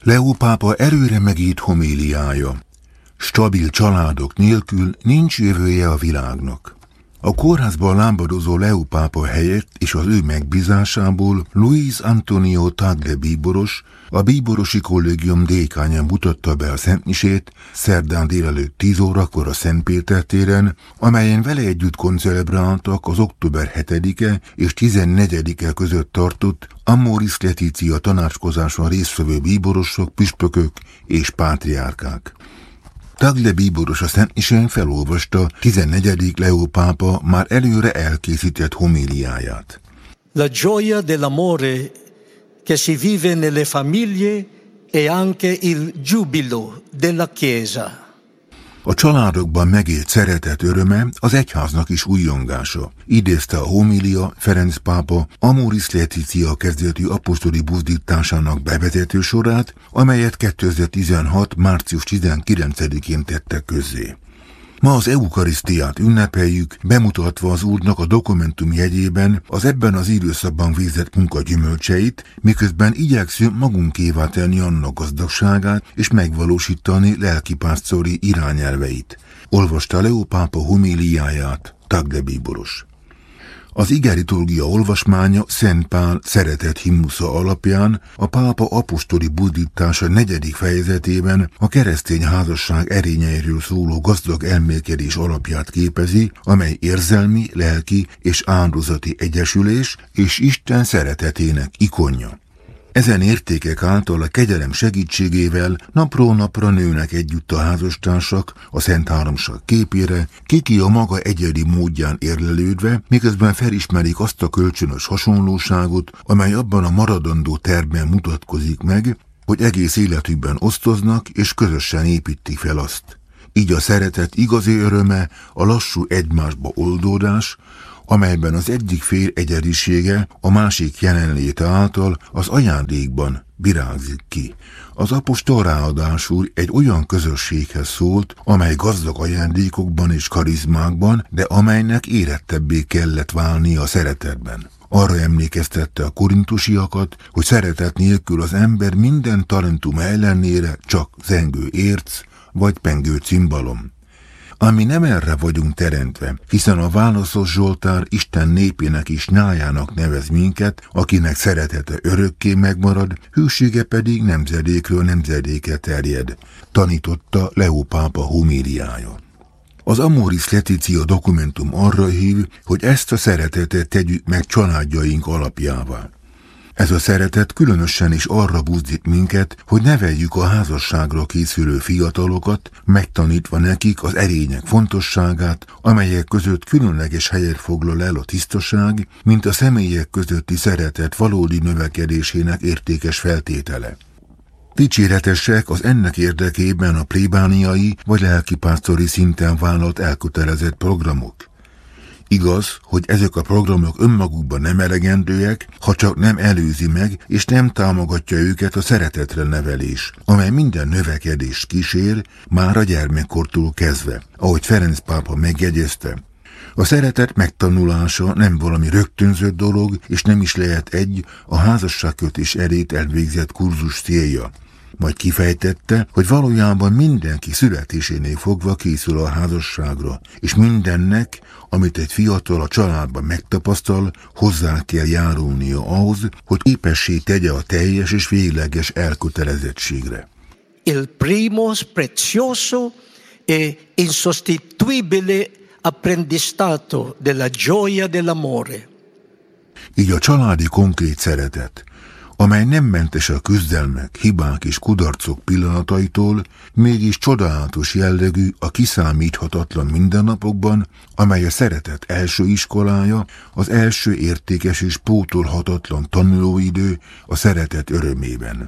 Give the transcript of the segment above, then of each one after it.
Leó pápa erőre megírt homéliája. Stabil családok nélkül nincs jövője a világnak. A kórházban lábadozó Leó pápa helyett és az ő megbízásából Luis Antonio Tagle bíboros, a bíborosi kollégium dékánya mutatta be a szentmisét szerdán délelőtt 10 órakor a Szent Péter téren, amelyen vele együtt koncelebráltak az október 7-e és 14-e között tartott Amoris Laetitia tanácskozáson résztvevő bíborosok, püspökök és pátriárkák. Tagle bíboros a szentmisén felolvasta 14. Leó pápa már előre elkészített homéliáját. La gioia dell'amore che si vive nelle famiglie e anche il giubilo della Chiesa. A családokban megélt szeretet öröme az egyháznak is újjongása. Idézte a homilia Ferenc pápa Amoris Laetitia kezdetű apostoli buzdításának bevezető sorát, amelyet 2016. március 19-én tettek közzé. Ma az eukarisztiát ünnepeljük, bemutatva az Úrnak a dokumentum jegyében az ebben az időszakban végzett munka gyümölcseit, miközben igyekszünk magunkévá tenni annak gazdagságát és megvalósítani lelkipásztori irányelveit. Olvasta Leó pápa homéliáját Tagle bíboros. Az igeliturgia olvasmánya Szent Pál szeretet himnusza alapján a pápa apostoli buzdítása 4. fejezetében a keresztény házasság erényeiről szóló gazdag elmélkedés alapját képezi, amely érzelmi, lelki és áldozati egyesülés és Isten szeretetének ikonja. Ezen értékek által a kegyelem segítségével napról napra nőnek együtt a házastársak a Szent Háromság képére, ki a maga egyedi módján érlelődve, miközben felismerik azt a kölcsönös hasonlóságot, amely abban a maradandó tervben mutatkozik meg, hogy egész életükben osztoznak és közösen építik fel azt. Így a szeretet igazi öröme a lassú egymásba oldódás, amelyben az egyik fél egyedisége a másik jelenléte által az ajándékban virágzik ki. Az apostol ráadásul egy olyan közösséghez szólt, amely gazdag ajándékokban és karizmákban, de amelynek érettebbé kellett válnia a szeretetben. Arra emlékeztette a korintusiakat, hogy szeretet nélkül az ember minden talentum ellenére csak zengő érc vagy pengő cimbalom. Ami nem erre vagyunk teremtve, hiszen a válaszos Zsoltár Isten népének is nyájának nevez minket, akinek szeretete örökké megmarad, hűsége pedig nemzedékről nemzedékre terjed, tanította Leó pápa homéliája. Az Amoris Laetitia dokumentum arra hív, hogy ezt a szeretetet tegyük meg családjaink alapjává. Ez a szeretet különösen is arra buzdít minket, hogy neveljük a házasságra készülő fiatalokat, megtanítva nekik az erények fontosságát, amelyek között különleges helyet foglal el a tisztaság, mint a személyek közötti szeretet valódi növekedésének értékes feltétele. Dicséretesek az ennek érdekében a plébániai vagy lelkipásztori szinten vállalt elkötelezett programok. Igaz, hogy ezek a programok önmagukban nem elegendőek, ha csak nem előzi meg és nem támogatja őket a szeretetre nevelés, amely minden növekedést kísér, már a gyermekkortól kezdve, ahogy Ferenc pápa megjegyezte. A szeretet megtanulása nem valami rögtönzött dolog, és nem is lehet egy a házasságkötés elét elvégzett kurzus célja. Majd kifejtette, hogy valójában mindenki születésénél fogva készül a házasságra, és mindennek, amit egy fiatal a családban megtapasztal, hozzá kell járulnia ahhoz, hogy képessé tegye a teljes és végleges elkötelezettségre. Il primo prezioso e insostituibile apprendistato della gioia dell'amore. Így a családi konkrét szeretet, amely nem mentes a küzdelmek, hibák és kudarcok pillanataitól, mégis csodálatos jellegű a kiszámíthatatlan mindennapokban, amely a szeretet első iskolája, az első értékes és pótolhatatlan tanulóidő a szeretet örömében.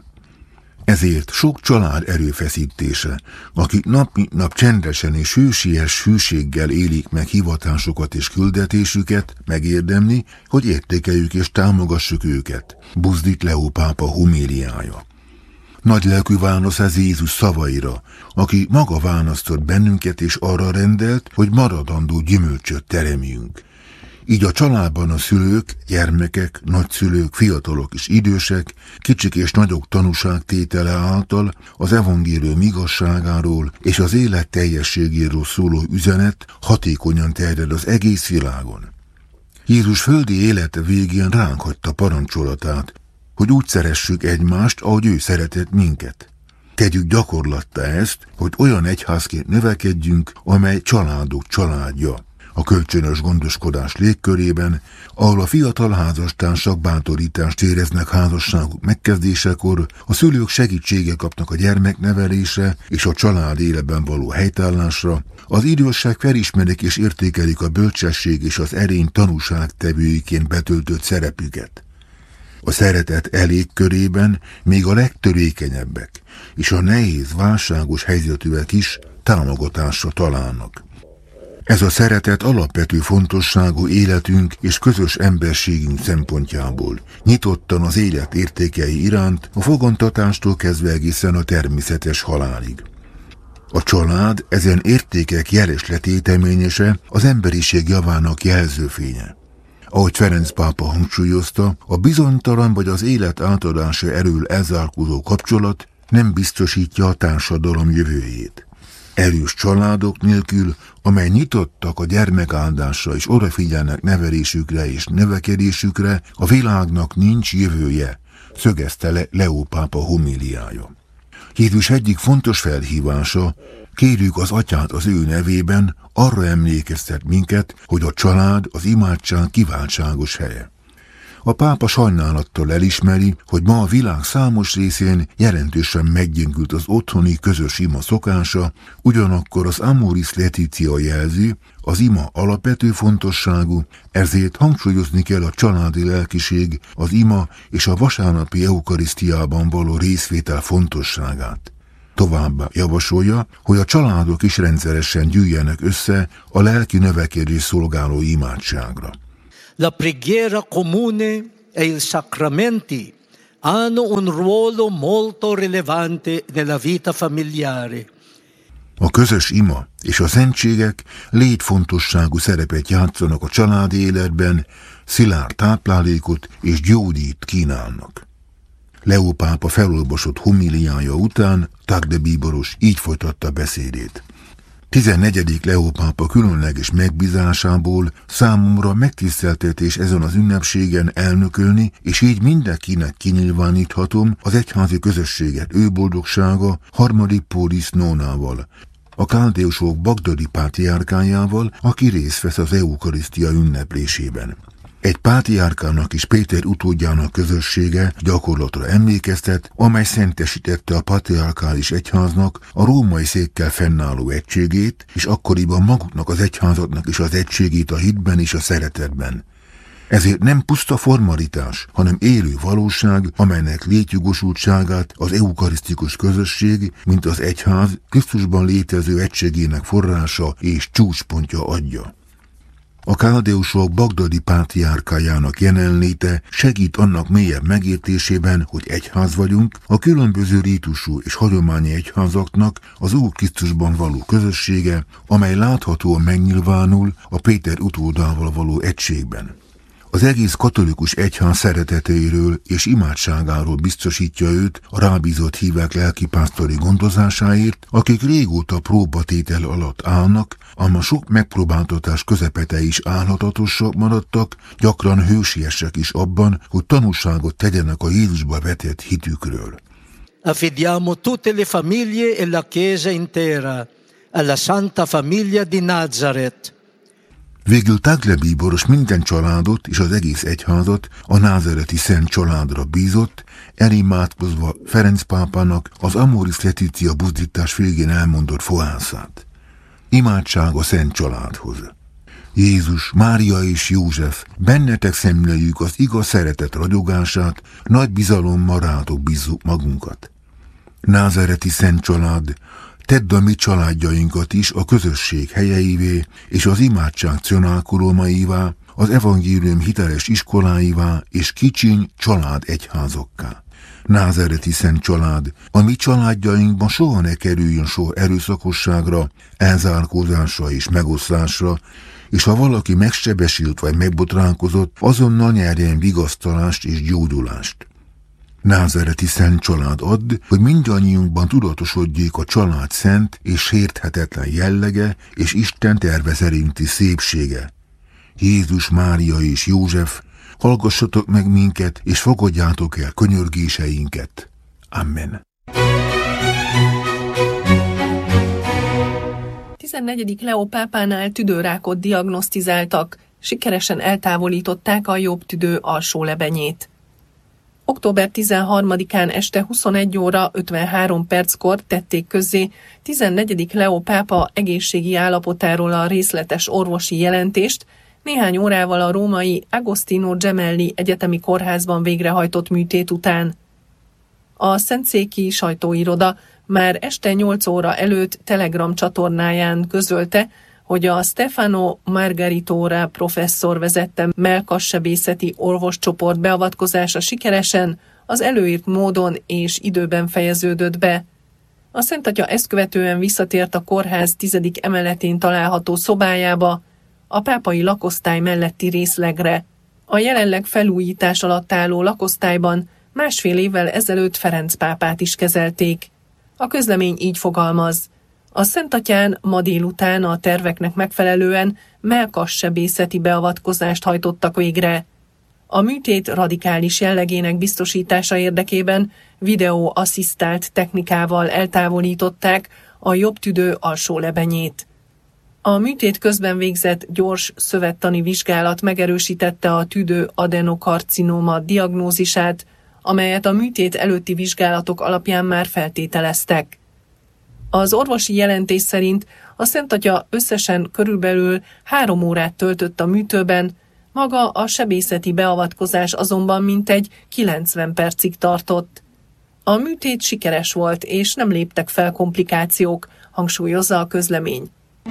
Ezért sok család erőfeszítése, akik nap mint nap csendesen és hősies hűséggel élik meg hivatásokat és küldetésüket, megérdemli, hogy értékeljük és támogassuk őket, buzdít Leó pápa homéliája. Nagylelkű válasz ez Jézus szavaira, aki maga választott bennünket és arra rendelt, hogy maradandó gyümölcsöt teremjünk. Így a családban a szülők, gyermekek, nagyszülők, fiatalok és idősek, kicsik és nagyok tanúságtétele által az evangélium igazságáról és az élet teljességéről szóló üzenet hatékonyan terjed az egész világon. Jézus földi élete végén ránk hagyta parancsolatát, hogy úgy szeressük egymást, ahogy ő szeretett minket. Tegyük gyakorlattá ezt, hogy olyan egyházként növekedjünk, amely családok családja. A kölcsönös gondoskodás légkörében, ahol a fiatal házastársak bátorítást éreznek házasságuk megkezdésekor, a szülők segítséget kapnak a gyermeknevelésre és a család életben való helytállásra, az idősek felismerik és értékelik a bölcsesség és az erény tanúságtevőiként betöltött szerepüket. A szeretet elégkörében még a legtörékenyebbek és a nehéz, válságos helyzetűek is támogatásra találnak. Ez a szeretet alapvető fontosságú életünk és közös emberségünk szempontjából, nyitottan az élet értékei iránt, a fogantatástól kezdve egészen a természetes halálig. A család ezen értékek jeles letéteményese, az emberiség javának jelzőfénye. Ahogy Ferenc pápa hangsúlyozta, a bizonytalan vagy az élet átadása elől elzárkózó kapcsolat nem biztosítja a társadalom jövőjét. Erős családok nélkül, amely nyitottak a gyermekáldásra és odafigyelnek nevelésükre és növekedésükre, a világnak nincs jövője, szögezte le Leó pápa homíliája. Jézus egyik fontos felhívása, kérjük az Atyát az ő nevében, arra emlékeztet minket, hogy a család az imádság kiváltságos helye. A pápa sajnálattal elismeri, hogy ma a világ számos részén jelentősen meggyengült az otthoni közös ima szokása, ugyanakkor az Amoris Laetitia jelzi, az ima alapvető fontosságú, ezért hangsúlyozni kell a családi lelkiség, az ima és a vasárnapi eukarisztiában való részvétel fontosságát. Továbbá javasolja, hogy a családok is rendszeresen gyűjjenek össze a lelki növekedés szolgáló imádságra. La preghiera comune e i sacramenti hanno un ruolo molto rilevante nella vita familiare. A közös ima és a szentségek létfontosságú szerepet játszanak a családi életben, szilárd táplálékot és gyógyít kínálnak. Leó pápa felolvasott homíliája után Tagle bíboros így folytatta beszédét. 14. Leó pápa különleges megbízásából számomra megtiszteltetés ezen az ünnepségen elnökölni, és így mindenkinek kinyilváníthatom az egyházi közösséget ő boldogsága harmadik Polis Nonával, a káldeusok bagdadi pátriárkájával, aki részt vesz az eukarisztia ünneplésében. Egy pátriárkának és Péter utódjának közössége gyakorlatra emlékeztet, amely szentesítette a patriarkális egyháznak a római székkel fennálló egységét, és akkoriban maguknak az egyházatnak is az egységét a hitben és a szeretetben. Ezért nem puszta formalitás, hanem élő valóság, amelynek létjogosultságát az eukarisztikus közösség, mint az egyház Krisztusban létező egységének forrása és csúcspontja adja. A káldeusok bagdadi pátriárkájának jelenléte segít annak mélyebb megértésében, hogy egyház vagyunk, a különböző rítusú és hagyományi egyházaknak az Úr Krisztusban való közössége, amely láthatóan megnyilvánul a Péter utódával való egységben. Az egész katolikus egyház szereteteiről és imádságáról biztosítja őt a rábízott hívek lelkipásztori gondozásáért, akik régóta próbatétel alatt állnak, ám a sok megpróbáltatás közepete is állhatatosak maradtak, gyakran hősiesek is abban, hogy tanúságot tegyenek a Jézusba vetett hitükről. Affidiamo tutte le famiglie e la Chiesa intera alla Santa Famiglia di Nazareth. Végül Tagle bíboros minden családot és az egész egyházat a názareti szent családra bízott, elimádkozva Ferenc pápának az Amoris Laetitia buzdítás végén elmondott fohászát. Imádság a szent családhoz. Jézus, Mária és József, bennetek szemléljük az igaz szeretet ragyogását, nagy bizalommal rátok bízzuk magunkat. Názareti szent család, tedd a mi családjainkat is a közösség helyeivé és az imádság cionálkolómaivá, az evangélium hiteles iskoláivá és kicsiny család egyházakká. Názareti szent család, a mi családjainkban soha ne kerüljön sor erőszakosságra, elzárkózásra és megoszlásra, és ha valaki megsebesült vagy megbotránkozott, azonnal nyerjen vigasztalást és gyógyulást. Názáreti Szent Család add, hogy mindannyiunkban tudatosodjék a család szent és sérthetetlen jellege és Isten terve szerinti szépsége. Jézus, Mária és József, hallgassatok meg minket, és fogadjátok el könyörgéseinket. Amen. 14. Leó pápánál tüdőrákot diagnosztizáltak, sikeresen eltávolították a jobb tüdő alsó lebenyét. Október 13-án este 21 óra 53 perckor tették közzé 14. Leó pápa egészségi állapotáról a részletes orvosi jelentést, néhány órával a római Agostino Gemelli Egyetemi Kórházban végrehajtott műtét után. A szentszéki sajtóiroda már este 8 óra előtt Telegram csatornáján közölte, hogy a Stefano Margaritora professzor vezette mellkassebészeti orvoscsoport beavatkozása sikeresen, az előírt módon és időben fejeződött be. A Szent Atya ezt követően visszatért a kórház 10. emeletén található szobájába, a pápai lakosztály melletti részlegre. A jelenleg felújítás alatt álló lakosztályban másfél évvel ezelőtt Ferenc pápát is kezelték. A közlemény így fogalmaz: a Szent Atyán ma délután a terveknek megfelelően mellkassebészeti beavatkozást hajtottak végre. A műtét radikális jellegének biztosítása érdekében videóasszisztált technikával eltávolították a jobb tüdő alsó lebenyét. A műtét közben végzett gyors szövettani vizsgálat megerősítette a tüdő adenokarcinóma diagnózisát, amelyet a műtét előtti vizsgálatok alapján már feltételeztek. Az orvosi jelentés szerint a Szent Atya összesen körülbelül 3 órát töltött a műtőben, maga a sebészeti beavatkozás azonban mintegy 90 percig tartott. A műtét sikeres volt, és nem léptek fel komplikációk, hangsúlyozza a közlemény.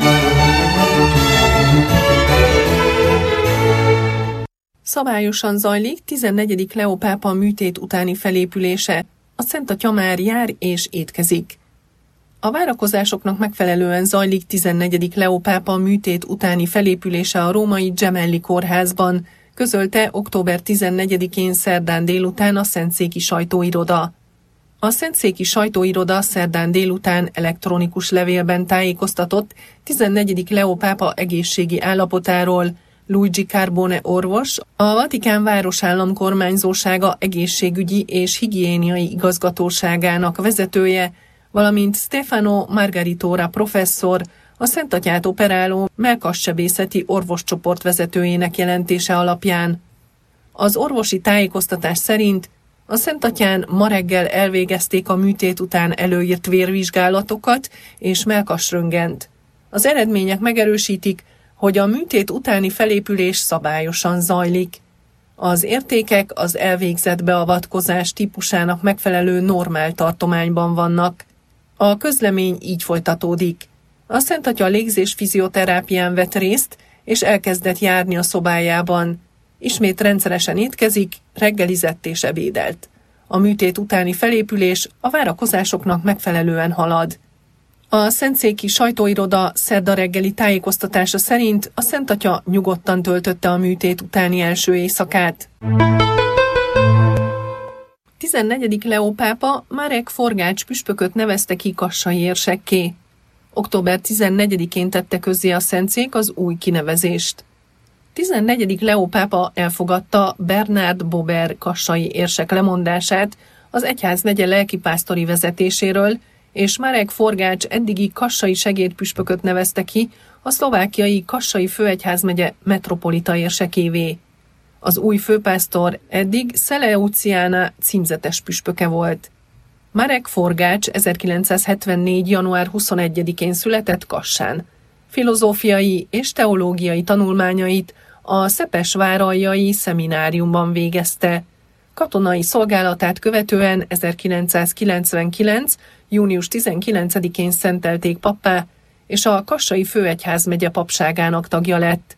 Szabályosan zajlik 14. Leó pápa műtét utáni felépülése. A Szent Atya már jár és étkezik. A várakozásoknak megfelelően zajlik 14. Leó pápa műtét utáni felépülése a római Gemelli kórházban, közölte október 14-én szerdán délután a szentszéki sajtóiroda. A szentszéki sajtóiroda szerdán délután elektronikus levélben tájékoztatott 14. Leó pápa egészségi állapotáról. Luigi Carbone orvos, a Vatikán városállam kormányzósága egészségügyi és higiéniai igazgatóságának vezetője, valamint Stefano Margaritora professzor, a Szent Atyát operáló mellkassebészeti orvoscsoport vezetőjének jelentése alapján. Az orvosi tájékoztatás szerint a Szent Atyán ma reggel elvégezték a műtét után előírt vérvizsgálatokat és mellkasröntgent. Az eredmények megerősítik, hogy a műtét utáni felépülés szabályosan zajlik. Az értékek az elvégzett beavatkozás típusának megfelelő normál tartományban vannak. A közlemény így folytatódik. A Szent Atya légzés-fizioterápián vett részt, és elkezdett járni a szobájában. Ismét rendszeresen étkezik, reggelizett és ebédelt. A műtét utáni felépülés a várakozásoknak megfelelően halad. A szentszéki sajtóiroda szerda reggeli tájékoztatása szerint a Szent Atya nyugodtan töltötte a műtét utáni első éjszakát. 14. Leó pápa Marek Forgács püspököt nevezte ki kassai érsekké. Október 14-én tette közzé a szentszék az új kinevezést. 14. Leó pápa elfogadta Bernard Bober kassai érsek lemondását az egyházmegye lelkipásztori vezetéséről, és Marek Forgács eddigi kassai segédpüspököt nevezte ki a szlovákiai Kassai Főegyházmegye metropolita érsekévé. Az új főpásztor eddig Seleuciana címzetes püspöke volt. Marek Forgács 1974. január 21-én született Kassán. Filozófiai és teológiai tanulmányait a Szepesváraljai szemináriumban végezte. Katonai szolgálatát követően 1999. június 19-én szentelték pappá, és a Kassai Főegyházmegye papságának tagja lett.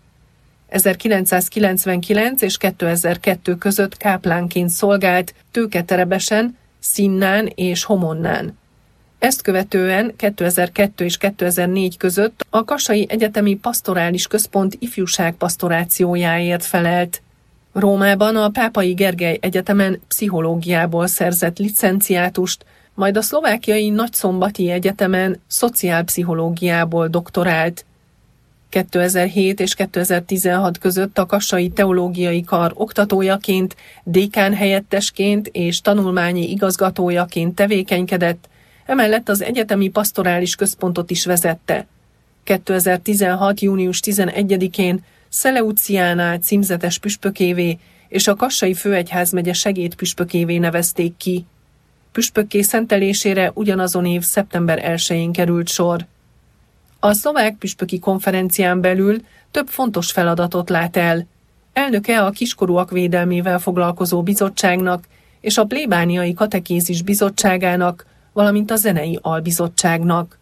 1999 és 2002 között káplánként szolgált Tőketerebesen, Szinnán és Homonnán. Ezt követően 2002 és 2004 között a Kassai Egyetemi Pastorális Központ ifjúságpastorációjáért felelt. Rómában a Pápai Gergely Egyetemen pszichológiából szerzett licenciátust, majd a szlovákiai Nagyszombati Egyetemen szociálpszichológiából doktorált. 2007 és 2016 között a Kassai Teológiai Kar oktatójaként, dékán helyettesként és tanulmányi igazgatójaként tevékenykedett, emellett az Egyetemi Pastorális Központot is vezette. 2016. június 11-én Seleuciánál címzetes püspökévé és a Kassai Főegyházmegye segédpüspökévé nevezték ki. Püspökké szentelésére ugyanazon év szeptember 1-én került sor. A szlovák püspöki konferencián belül több fontos feladatot lát el. Elnöke a kiskorúak védelmével foglalkozó bizottságnak és a plébániai katekézis bizottságának, valamint a zenei albizottságnak.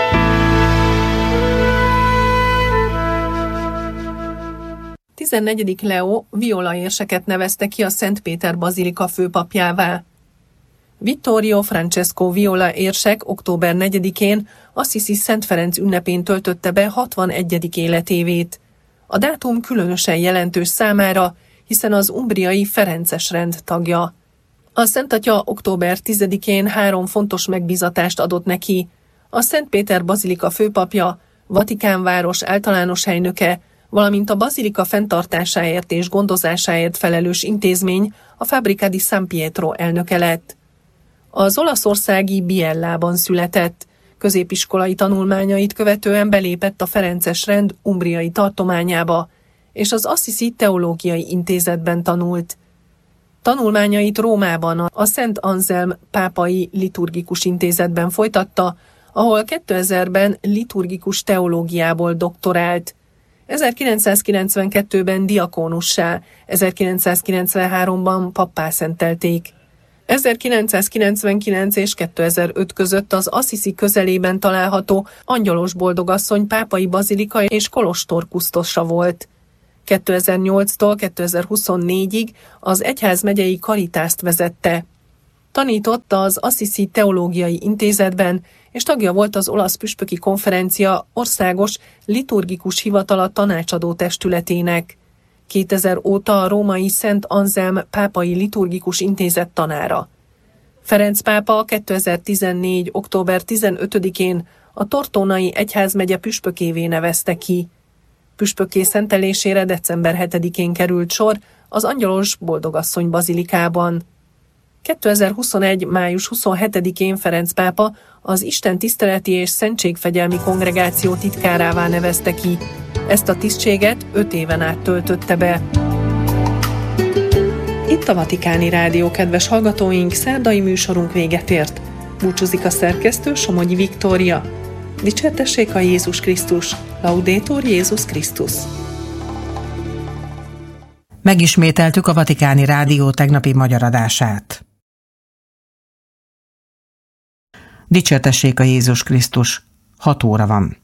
A 14. Leo Viola érseket nevezte ki a Szent Péter bazilika főpapjává. Vittorio Francesco Viola érsek október 4-én Assisi Szent Ferenc ünnepén töltötte be 61. életévét. A dátum különösen jelentős számára, hiszen az umbriai ferences rend tagja. A Szent Atya október 10-én 3 fontos megbízatást adott neki. A Szent Péter bazilika főpapja, Vatikán város általános helynöke, valamint a bazilika fenntartásáért és gondozásáért felelős intézmény, a Fabbrica di San Pietro elnöke lett. Az olaszországi Biellában született. Középiskolai tanulmányait követően belépett a ferences rend umbriai tartományába, és az Assisi Teológiai Intézetben tanult. Tanulmányait Rómában a Szent Anzelm Pápai Liturgikus Intézetben folytatta, ahol 2000-ben liturgikus teológiából doktorált. 1992-ben diakónussá, 1993-ban pappá szentelték. 1999 és 2005 között az Assisi közelében található Angyalos Boldogasszony pápai bazilika és kolostor kusztosa volt. 2008-tól 2024-ig az egyházmegyei karitást vezette. Tanított az Assisi Teológiai Intézetben, és tagja volt az olasz püspöki konferencia országos liturgikus hivatala tanácsadó testületének. 2000 óta a római Szent Anzelm Pápai Liturgikus Intézet tanára. Ferenc pápa 2014. október 15-én a Tortonai egyházmegye püspökévé nevezte ki. Püspökké szentelésére december 7-én került sor az Angyalos Boldogasszony bazilikában. 2021. május 27-én Ferenc pápa az Isten tiszteleti és szentségfegyelmi kongregáció titkárává nevezte ki. Ezt a tisztséget 5 éven át töltötte be. Itt a Vatikáni Rádió, kedves hallgatóink, szerdai műsorunk véget ért. Búcsúzik a szerkesztő, Somogyi Viktória. Dicsértessék a Jézus Krisztus! Laudetur Jézus Krisztus! Megismételtük a Vatikáni Rádió tegnapi magyar adását. Dicsértessék a Jézus Krisztus! 6 óra van.